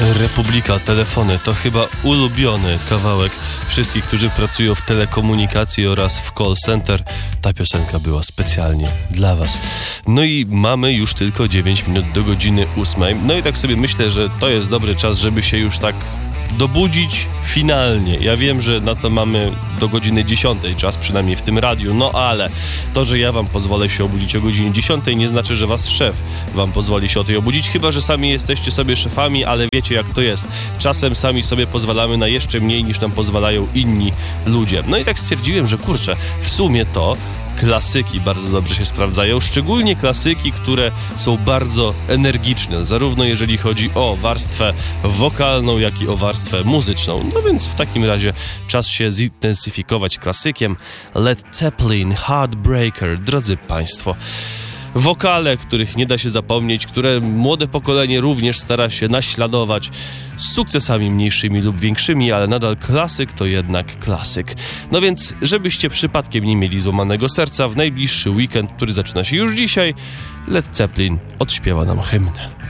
Republika, telefony to chyba ulubiony kawałek wszystkich, którzy pracują w telekomunikacji oraz w call center. Ta piosenka była specjalnie dla was. No i mamy już tylko 9 minut do godziny 8. No i tak sobie myślę, że to jest dobry czas, żeby się już tak dobudzić finalnie. Ja wiem, że na to mamy do godziny 10 czas, przynajmniej w tym radiu, no ale to, że ja wam pozwolę się obudzić o godzinie 10 nie znaczy, że was szef wam pozwoli się o tej obudzić, chyba że sami jesteście sobie szefami, ale wiecie jak to jest. Czasem sami sobie pozwalamy na jeszcze mniej niż nam pozwalają inni ludzie. No i tak stwierdziłem, że kurczę, w sumie to klasyki bardzo dobrze się sprawdzają, szczególnie klasyki, które są bardzo energiczne, zarówno jeżeli chodzi o warstwę wokalną, jak i o warstwę muzyczną. No więc w takim razie czas się zintensyfikować klasykiem. Led Zeppelin, Heartbreaker, drodzy państwo. Wokale, których nie da się zapomnieć, które młode pokolenie również stara się naśladować z sukcesami mniejszymi lub większymi, ale nadal klasyk to jednak klasyk. No więc, żebyście przypadkiem nie mieli złamanego serca, w najbliższy weekend, który zaczyna się już dzisiaj, Led Zeppelin odśpiewa nam hymnę.